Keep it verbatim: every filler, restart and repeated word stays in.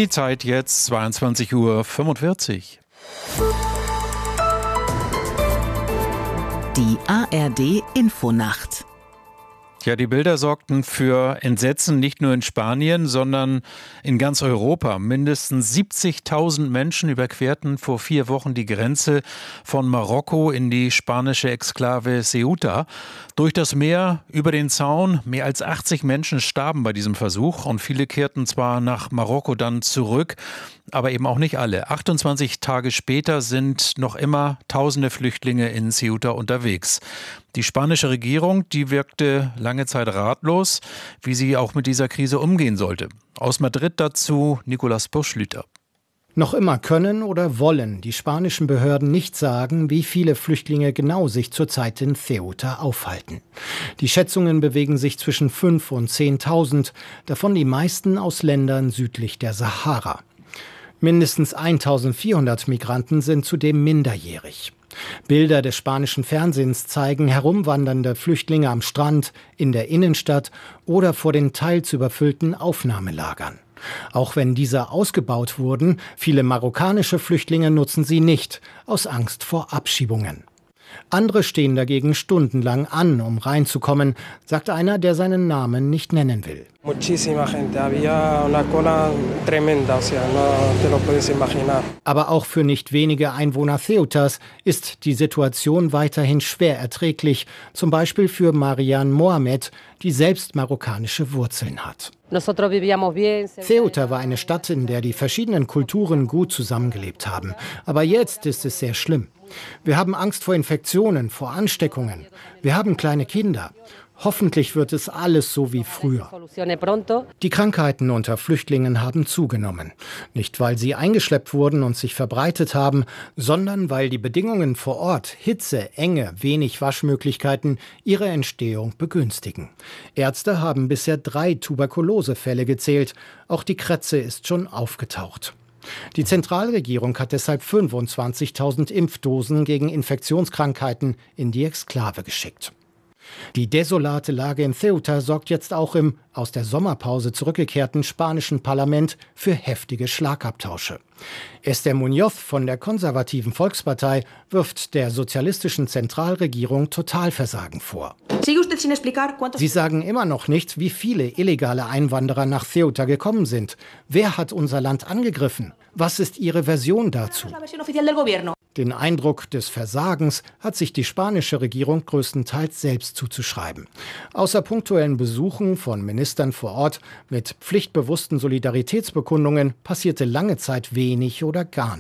Die Zeit jetzt zweiundzwanzig Uhr fünfundvierzig. Die A R D-Infonacht. Ja, die Bilder sorgten für Entsetzen nicht nur in Spanien, sondern in ganz Europa. Mindestens siebzigtausend Menschen überquerten vor vier Wochen die Grenze von Marokko in die spanische Exklave Ceuta. Durch das Meer, über den Zaun, mehr als achtzig Menschen starben bei diesem Versuch und viele kehrten zwar nach Marokko dann zurück, aber eben auch nicht alle. achtundzwanzig Tage später sind noch immer tausende Flüchtlinge in Ceuta unterwegs. Die spanische Regierung, die wirkte lange Zeit ratlos, wie sie auch mit dieser Krise umgehen sollte. Aus Madrid dazu Nicolas Burschlüter. Noch immer können oder wollen die spanischen Behörden nicht sagen, wie viele Flüchtlinge genau sich zurzeit in Ceuta aufhalten. Die Schätzungen bewegen sich zwischen fünf und zehntausend, davon die meisten aus Ländern südlich der Sahara. Mindestens eintausendvierhundert Migranten sind zudem minderjährig. Bilder des spanischen Fernsehens zeigen herumwandernde Flüchtlinge am Strand, in der Innenstadt oder vor den teils überfüllten Aufnahmelagern. Auch wenn diese ausgebaut wurden, viele marokkanische Flüchtlinge nutzen sie nicht, aus Angst vor Abschiebungen. Andere stehen dagegen stundenlang an, um reinzukommen, sagt einer, der seinen Namen nicht nennen will. Aber auch für nicht wenige Einwohner Ceutas ist die Situation weiterhin schwer erträglich, zum Beispiel für Marian Mohamed, die selbst marokkanische Wurzeln hat. Ceuta war eine Stadt, in der die verschiedenen Kulturen gut zusammengelebt haben. Aber jetzt ist es sehr schlimm. Wir haben Angst vor Infektionen, vor Ansteckungen. Wir haben kleine Kinder. Hoffentlich wird es alles so wie früher. Die Krankheiten unter Flüchtlingen haben zugenommen. Nicht, weil sie eingeschleppt wurden und sich verbreitet haben, sondern weil die Bedingungen vor Ort, Hitze, Enge, wenig Waschmöglichkeiten, ihre Entstehung begünstigen. Ärzte haben bisher drei Tuberkulosefälle gezählt. Auch die Krätze ist schon aufgetaucht. Die Zentralregierung hat deshalb fünfundzwanzigtausend Impfdosen gegen Infektionskrankheiten in die Exklave geschickt. Die desolate Lage in Ceuta sorgt jetzt auch im aus der Sommerpause zurückgekehrten spanischen Parlament für heftige Schlagabtausche. Esther Muñoz von der konservativen Volkspartei wirft der sozialistischen Zentralregierung Totalversagen vor. Sie sagen immer noch nicht, wie viele illegale Einwanderer nach Ceuta gekommen sind. Wer hat unser Land angegriffen? Was ist Ihre Version dazu? Den Eindruck des Versagens hat sich die spanische Regierung größtenteils selbst zuzuschreiben. Außer punktuellen Besuchen von Ministern vor Ort mit pflichtbewussten Solidaritätsbekundungen passierte lange Zeit wenig oder gar nichts.